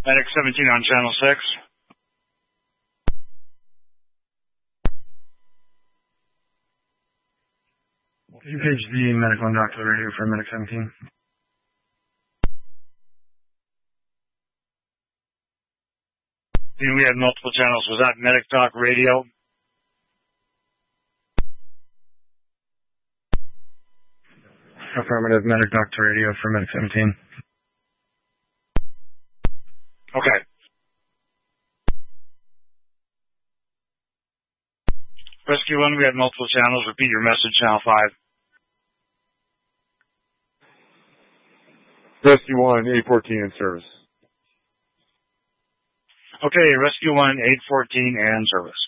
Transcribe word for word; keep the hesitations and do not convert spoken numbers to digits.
Medic seventeen on channel six. Could you page the medical and doctor radio for Medic seventeen? We had multiple channels. Was that Medic Talk Radio? Affirmative, Medic Doctor Radio for Medic seventeen. Okay. Rescue one, we had multiple channels. Repeat your message, channel five. Rescue one, eight fourteen in service. Okay, Rescue one, eight fourteen and service.